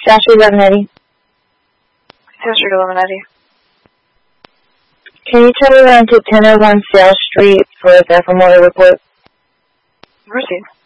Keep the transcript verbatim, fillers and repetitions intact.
South Street, Lemonetti. South Street, Lemonetti. Can you tell me when to ten oh one South Street for a death and water report? Proceed.